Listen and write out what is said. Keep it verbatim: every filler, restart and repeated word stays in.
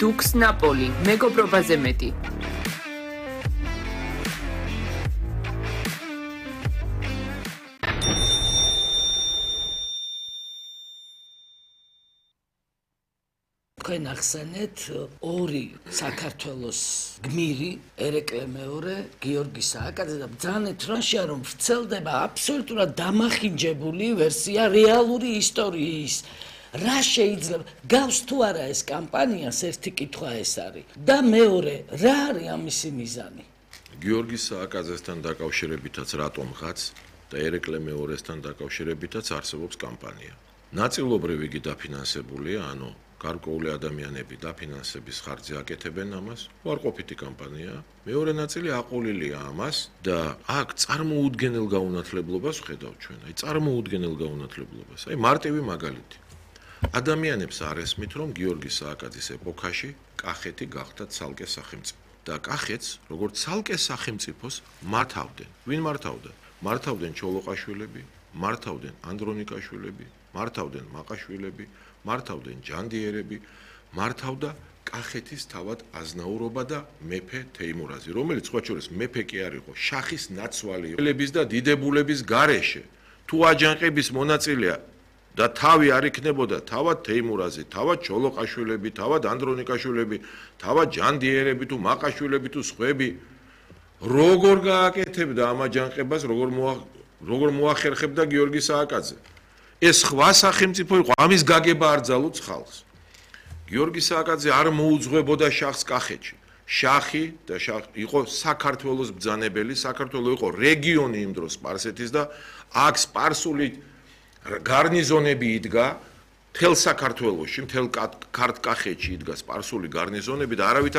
დუქს ნაპოლი, მეგობრობაზე მეტი. თქვენ ახსენეთ ორი საქართველოს გმირი, ერეკლე მეორე, გიორგი სააკაძე და ბრძანეთ რაშია რომ ვრცელდება აბსოლუტურად დამახინჯებული ვერსია რეალური ისტორიის. რა შეიძლება გავს თუ არა ეს კამპანიას ერთი კითხვა ეს არის და მეორე რა არის ამისი მიზანი? გიორგი სააკაძესთან დაკავშირებითაც რატომღაც და ერეკლე მეორესთან დაკავშირებითაც არსებობს კამპანია. ნაწილობრივ იგი დაფინანსებულია, ანუ გარკვეული ადამიანები დაფინანსების ხარჯზე აკეთებენ ამას, უარყოფითი კამპანია. მეორე ნაწილი აყოლილია ამას და აქ წარმოუდგენელ გაუნათლებლობას ვხედავ ჩვენ. აი წარმოუდგენელ გაუნათლებლობას. აი მარტივი მაგალითი. ადამიანებს არ ესმით, რომ გიორგი სააკაძის ეპოქაში კახეთი გახდა ცალკე სახელმწიფო. და კახეთს, როგორც ცალკე სახელმწიფოს მართავდნენ. ვინ მართავდა? მართავდნენ ჩოლოყაშვილები, მართავდნენ ანდრონიკაშვილები, მართავდნენ მაყაშვილები, მართავდნენ ჯანდიერები, მართავდა კახეთის თავად აზნაურობა და მეფე თეიმურაზი, რომელიც სხვა შორის მეფე კი არ იყო, შახის ნაცვალი იყო. ელების და დიდებულების გარეშე თუ აჯანყების მონაწილეა და თავი არ იქნებოდა თავად თეიმურაზი, თავად ჩოლოყაშვილები, თავად ანდრონიკაშვილები, თავად ჯანდიერები თუ მაყაშვილები თუ სხვები, როგორ გააკეთებდა ამ აჯანყებას, როგორ როგორ მოახერხებდა გიორგი სააკაძე. ეს სხვა სახელმწიფო იყო, ამის გაგება არ ძალუց ხალხს. გიორგი სააკაძე არ მოუძღვებოდა შახს კახეთში. შახი და შახი იყო საქართველოს ბრძანებელი, საქართველო იყო რეგიონი იმ დროს სპარსეთის და აქ სპარსული გარნიზონები იდგა მთელ საქართველოში, მთელ კახეთში იდგა სპარსული გარნიზონები და არავით